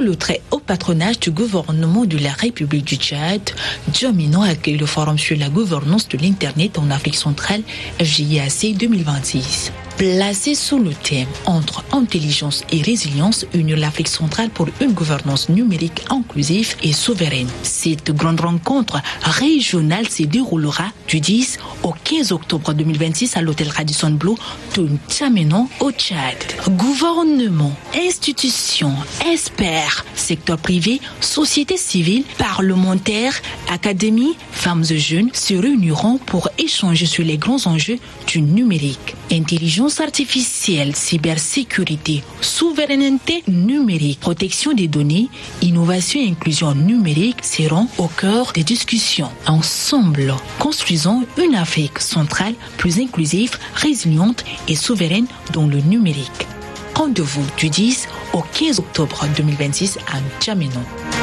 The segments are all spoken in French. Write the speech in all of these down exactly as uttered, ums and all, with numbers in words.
le très haut patronage du gouvernement de la République du Tchad, Djamena accueille le forum sur la gouvernance de l'Internet en Afrique centrale, F G I A C deux mille vingt-six. Placé sous le thème « Entre intelligence et résilience, unir l'Afrique centrale pour une gouvernance numérique inclusive et souveraine ». Cette grande rencontre régionale se déroulera du dix au quinze octobre deux mille vingt-six à l'hôtel Radisson Blu de N'Djamena au Tchad. Gouvernement, institutions, experts, secteur privé, société civile, parlementaires, académies, femmes et jeunes se réuniront pour échanger sur les grands enjeux du numérique. Intelligence artificielle, cybersécurité, souveraineté numérique, protection des données, innovation et inclusion numérique seront au cœur des discussions. Ensemble, construisons une Afrique centrale plus inclusive, résiliente et souveraine dans le numérique. Rendez-vous du dix au quinze octobre deux mille vingt-six à N'Djamena.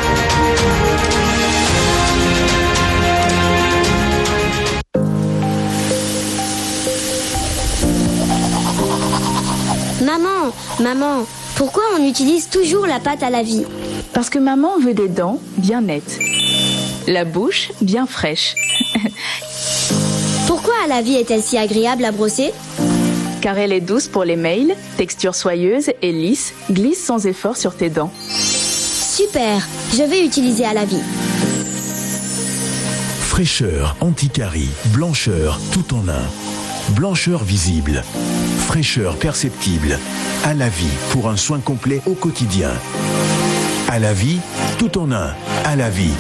Maman, maman, pourquoi on utilise toujours la pâte à la vie? Parce que maman veut des dents bien nettes, la bouche bien fraîche. Pourquoi à la vie est-elle si agréable à brosser? Car elle est douce pour les mails, texture soyeuse et lisse, glisse sans effort sur tes dents. Super, je vais utiliser à la vie. Fraîcheur, anti-carie, blancheur, tout en un. Blancheur visible, fraîcheur perceptible. À la vie pour un soin complet au quotidien. À la vie, tout en un. À la vie.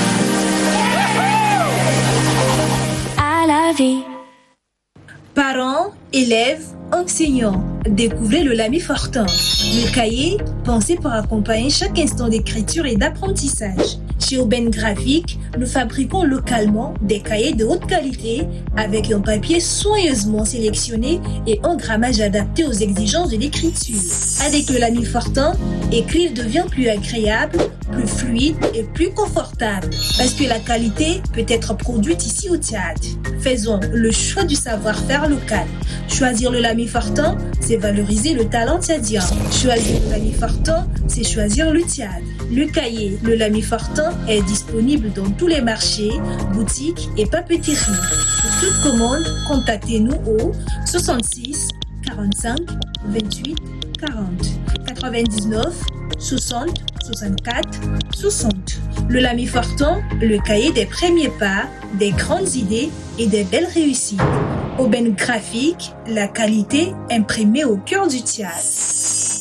À la vie. Parents, élèves, enseignants, découvrez le Lamy Fortin, le cahier pensé pour accompagner chaque instant d'écriture et d'apprentissage. Chez Aubaine Graphique, nous fabriquons localement des cahiers de haute qualité avec un papier soigneusement sélectionné et un grammage adapté aux exigences de l'écriture. Avec le Lamy Fortin, écrire devient plus agréable, plus fluide et plus confortable parce que la qualité peut être produite ici au Tchad. Faisons le choix du savoir-faire local. Choisir le Lamy Fortin, c'est valoriser le talent tchadien. Choisir le Lamy Fortin, c'est choisir le Tchad. Le cahier, le Lamy Fortin, est disponible dans tous les marchés, boutiques et papeteries. Pour toute commande, contactez-nous au soixante-six quarante-cinq vingt-huit quarante quatre-vingt-dix-neuf soixante soixante-quatre soixante. Le Lamy Fortin, le cahier des premiers pas, des grandes idées et des belles réussites. Aubaine Graphique, la qualité imprimée au cœur du Tchad.